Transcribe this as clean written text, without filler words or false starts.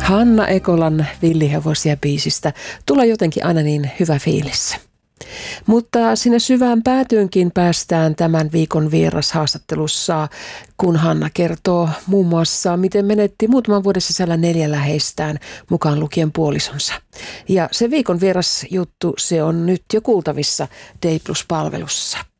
Hanna Ekolan Villihevosia biisistä tulee jotenkin aina niin hyvä fiilis. Mutta sinne syvään päätyynkin päästään tämän viikon vierashaastattelussa, kun Hanna kertoo muun muassa, miten menetti muutaman vuoden sisällä 4 läheistään, mukaan lukien puolisonsa. Ja se viikon vierasjuttu, se on nyt jo kuultavissa Day Plus-palvelussa.